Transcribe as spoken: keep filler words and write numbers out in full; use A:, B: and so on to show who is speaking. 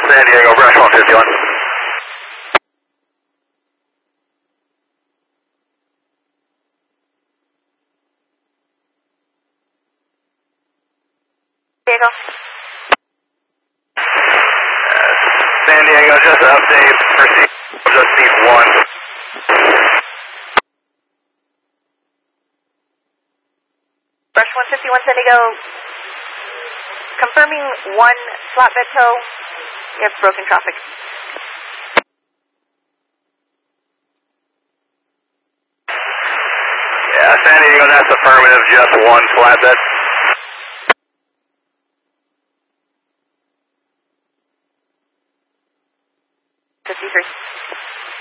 A: San Diego, Brush one fifty-one.
B: Diego.
A: Uh, San Diego, just an update. Proceed, just need one.
B: Brush one fifty-one San Diego. Confirming one flatbed tow. You have broken traffic.
A: Yeah, San Diego, that's affirmative, just one flatbed.